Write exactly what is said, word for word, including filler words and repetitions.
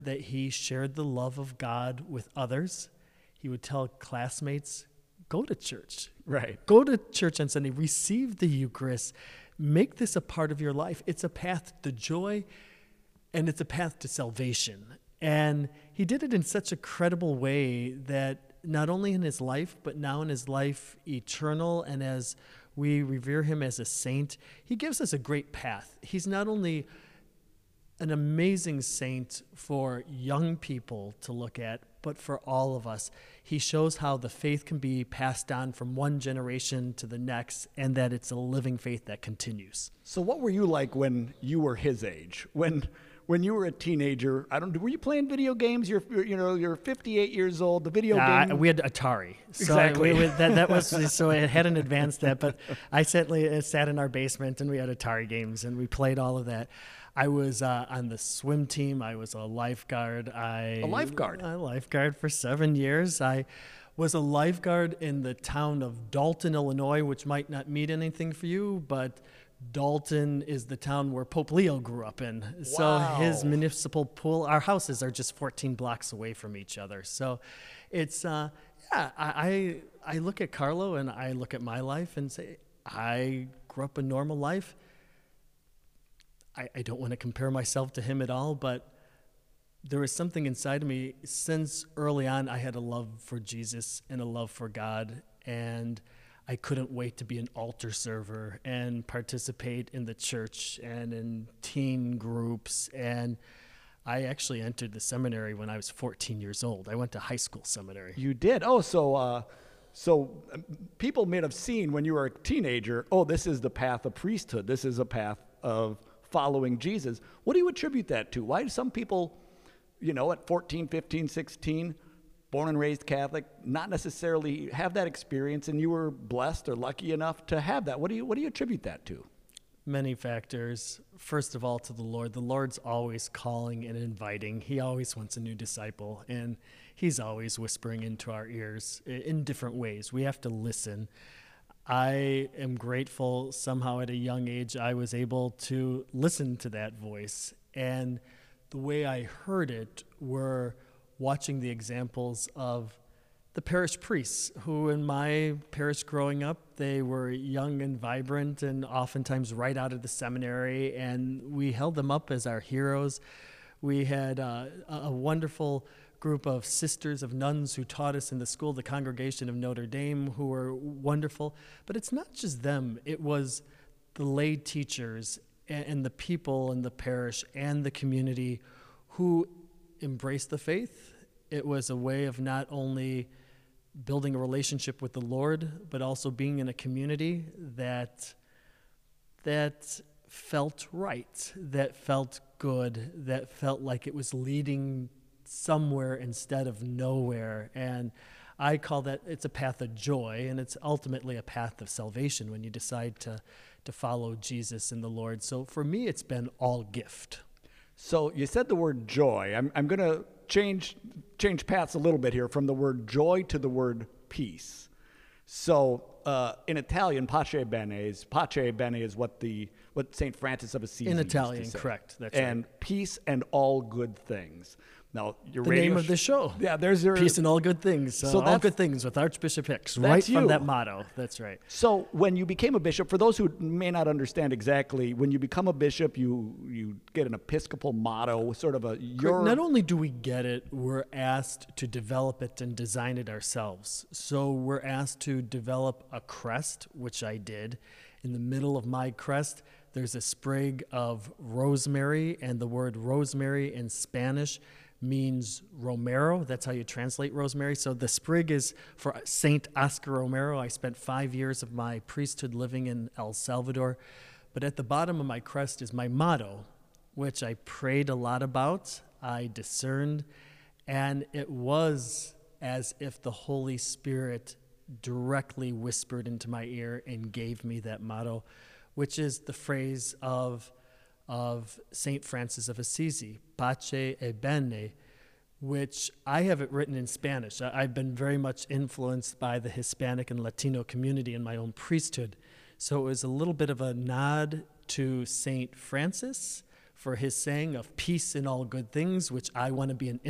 that he shared the love of God with others. He would tell classmates, go to church. Right. Go to church on Sunday. Receive the Eucharist. Make this a part of your life. It's a path to joy, and it's a path to salvation. And he did it in such a credible way that not only in his life, but now in his life eternal, and as we revere him as a saint, he gives us a great path. He's not only an amazing saint for young people to look at, but for all of us. He shows how the faith can be passed on from one generation to the next, and that it's a living faith that continues. So what were you like when you were his age? When when you were a teenager, I don't were you playing video games? You're you know, you're fifty-eight years old. The video Uh, game we had Atari. So Exactly. we- we- that, that was, so it hadn't advanced that, but I sat, sat in our basement and we had Atari games and we played all of that. I was uh, on the swim team. I was a lifeguard. I A lifeguard? A lifeguard for seven years. I was a lifeguard in the town of Dalton, Illinois, which might not mean anything for you, but Dalton is the town where Pope Leo grew up in. So Wow. his municipal pool, our houses are just fourteen blocks away from each other. So it's, uh, yeah, I, I I look at Carlo and I look at my life and say, I grew up a normal life. I, I don't want to compare myself to him at all, but there was something inside of me since early on. I had a love for Jesus and a love for God, and I couldn't wait to be an altar server and participate in the church and in teen groups. And I actually entered the seminary when I was fourteen years old. I went to high school seminary. You did. Oh, so uh, so um, people may have seen when you were a teenager, oh, this is the path of priesthood. This is a path of following Jesus. What do you attribute that to? Why do some people, you know, at fourteen, fifteen, sixteen, born and raised Catholic, not necessarily have that experience, and you were blessed or lucky enough to have that? What do you what do you attribute that to? Many factors. First of all, to the Lord. The Lord's always calling and inviting. He always wants a new disciple, and he's always whispering into our ears in different ways. We have to listen. I am grateful somehow at a young age I was able to listen to that voice. And the way I heard it were watching the examples of the parish priests, who in my parish growing up, they were young and vibrant and oftentimes right out of the seminary, and we held them up as our heroes. We had uh, a wonderful group of sisters, of nuns who taught us in the school, the Congregation of Notre Dame, who were wonderful. But it's not just them. It was the lay teachers and, and the people in the parish and the community who embraced the faith. It was a way of not only building a relationship with the Lord, but also being in a community that that felt right, that felt good, that felt like it was leading somewhere instead of nowhere. And I call that, it's a path of joy, and it's ultimately a path of salvation when you decide to to follow Jesus and the Lord. So for me, it's been all gift. So you said the word joy. I'm I'm going to change change paths a little bit here from the word joy to the word peace. So uh, in Italian, pace bene is pace bene is what the what Saint Francis of Assisi In used Italian, to say. correct. That's and right. peace and all good things. Now your The radio name of sh- the show. Yeah, there's your Peace and all good things. So, So all that's- good things with Archbishop Hicks, That's right from you. that motto. That's right. So when you became a bishop, for those who may not understand exactly, when you become a bishop, you you get an Episcopal motto, sort of a your. Not only do we get it, we're asked to develop it and design it ourselves. So we're asked to develop a crest, which I did. In the middle of my crest, there's a sprig of rosemary, and the word rosemary in Spanish means Romero. That's how you translate rosemary. So the sprig is for Saint Oscar Romero. I spent five years of my priesthood living in El Salvador. But at the bottom of my crest is my motto, which I prayed a lot about, I discerned, and it was as if the Holy Spirit directly whispered into my ear and gave me that motto, which is the phrase of of Saint Francis of Assisi, pace e bene, which I have it written in Spanish. I- I've been very much influenced by the Hispanic and Latino community in my own priesthood. So it was a little bit of a nod to Saint Francis for his saying of peace in all good things, which I want to be an